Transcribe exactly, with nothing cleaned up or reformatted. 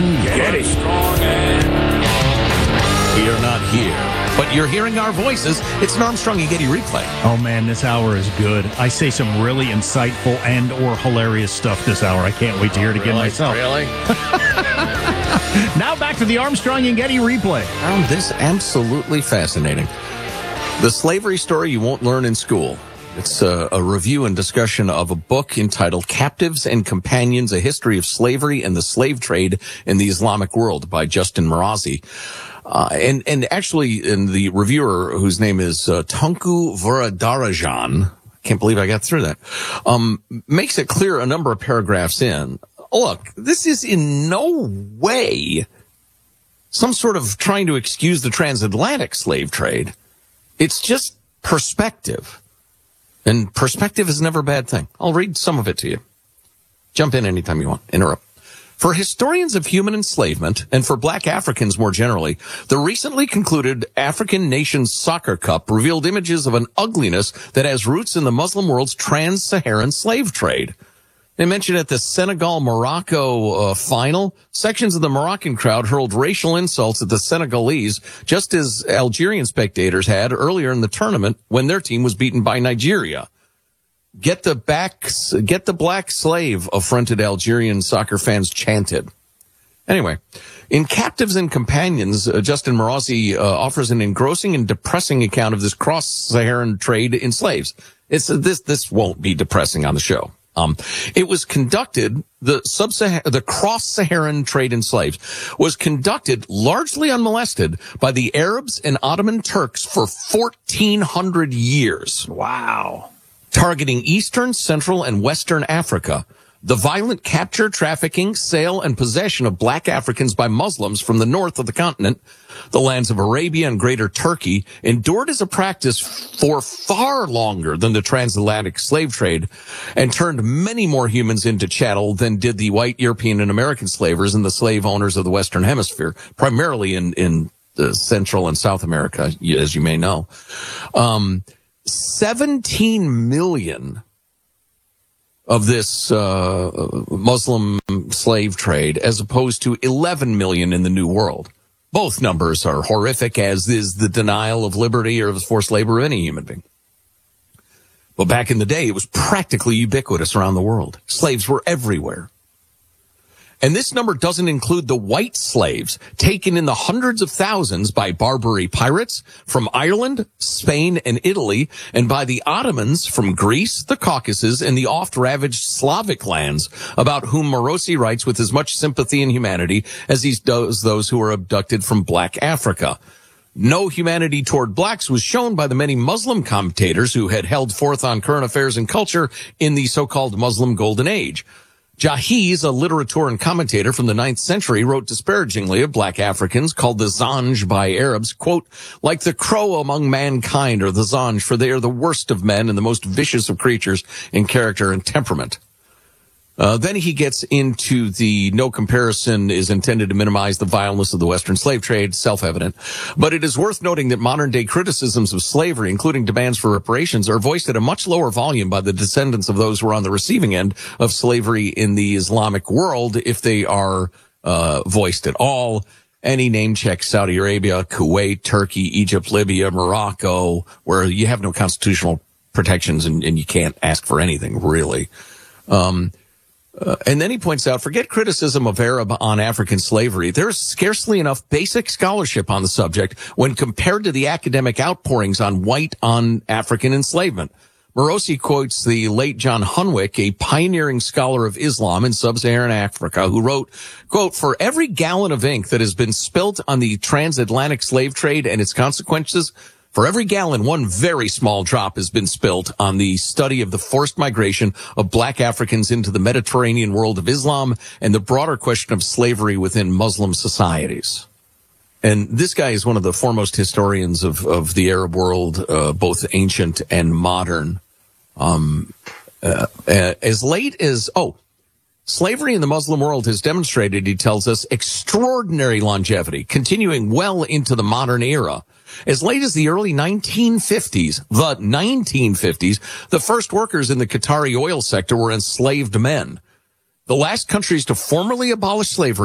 Getty. We are not here, but you're hearing our voices. It's an Armstrong and Getty replay. Oh, man, this hour is good. I say some really insightful and or hilarious stuff this hour. I can't wait to hear it again Really? myself. Really? Now back to the Armstrong and Getty replay. Found this absolutely fascinating. The slavery story you won't learn in school. It's a, a review and discussion of a book entitled Captives and Companions, A History of Slavery and the Slave Trade in the Islamic World by Justin Marazi. Uh, and, and actually, in the reviewer, whose name is uh, Tunku Varadarajan, can't believe I got through that, um, makes it clear a number of paragraphs in. Look, this is in no way some sort of trying to excuse the transatlantic slave trade. It's just perspective. And perspective is never a bad thing. I'll read some of it to you. Jump in anytime you want. Interrupt. For historians of human enslavement, and for black Africans more generally, the recently concluded African Nations Soccer Cup revealed images of an ugliness that has roots in the Muslim world's trans-Saharan slave trade. They mentioned at the Senegal-Morocco uh, final, sections of the Moroccan crowd hurled racial insults at the Senegalese, just as Algerian spectators had earlier in the tournament when their team was beaten by Nigeria. Get the back, get the black slave, affronted Algerian soccer fans chanted. Anyway, in Captives and Companions, uh, Justin Marazi uh, offers an engrossing and depressing account of this cross-Saharan trade in slaves. It's uh, this this won't be depressing on the show. Um, it was conducted, the sub-Saharan, the cross-Saharan trade in slaves was conducted largely unmolested by the Arabs and Ottoman Turks for fourteen hundred years. Wow. Targeting Eastern, Central, and Western Africa. The violent capture, trafficking, sale, and possession of black Africans by Muslims from the north of the continent, the lands of Arabia and Greater Turkey, endured as a practice for far longer than the transatlantic slave trade and turned many more humans into chattel than did the white European and American slavers and the slave owners of the Western Hemisphere, primarily in, in uh, Central and South America, as you may know. Um, seventeen million of this uh Muslim slave trade, as opposed to eleven million in the New World. Both numbers are horrific, as is the denial of liberty or of forced labor of any human being. But back in the day, it was practically ubiquitous around the world. Slaves were everywhere. And this number doesn't include the white slaves taken in the hundreds of thousands by Barbary pirates from Ireland, Spain, and Italy, and by the Ottomans from Greece, the Caucasus, and the oft-ravaged Slavic lands, about whom Marazi writes with as much sympathy and humanity as he does those who were abducted from black Africa. No humanity toward blacks was shown by the many Muslim commentators who had held forth on current affairs and culture in the so-called Muslim Golden Age. Jahiz, a literator and commentator from the ninth century, wrote disparagingly of black Africans, called the Zanj by Arabs, quote, like the crow among mankind or the Zanj, for they are the worst of men and the most vicious of creatures in character and temperament. Uh, then he gets into the no comparison is intended to minimize the vileness of the Western slave trade, self-evident. But it is worth noting that modern-day criticisms of slavery, including demands for reparations, are voiced at a much lower volume by the descendants of those who are on the receiving end of slavery in the Islamic world, if they are uh voiced at all. And he name-checks Saudi Arabia, Kuwait, Turkey, Egypt, Libya, Morocco, where you have no constitutional protections and, and you can't ask for anything, really. Um Uh, and then he points out, forget criticism of Arab on African slavery. There is scarcely enough basic scholarship on the subject when compared to the academic outpourings on white on African enslavement. Marazi quotes the late John Hunwick, a pioneering scholar of Islam in sub-Saharan Africa, who wrote, quote, for every gallon of ink that has been spilt on the transatlantic slave trade and its consequences, for every gallon, one very small drop has been spilt on the study of the forced migration of black Africans into the Mediterranean world of Islam and the broader question of slavery within Muslim societies. And this guy is one of the foremost historians of, of the Arab world, uh, both ancient and modern. Um, uh, uh, as late as, oh, slavery in the Muslim world has demonstrated, he tells us, extraordinary longevity, continuing well into the modern era. As late as the early nineteen fifties, the nineteen fifties, the first workers in the Qatari oil sector were enslaved men. The last countries to formally abolish slavery